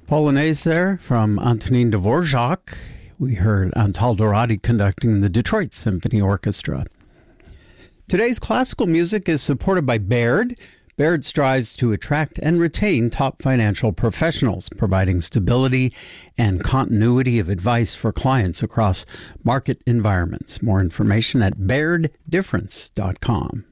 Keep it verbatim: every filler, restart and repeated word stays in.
Polonaise there from Antonin Dvorak. We heard Antal Dorati conducting the Detroit Symphony Orchestra. Today's classical music is supported by Baird. Baird strives to attract and retain top financial professionals, providing stability and continuity of advice for clients across market environments. More information at baird difference dot com.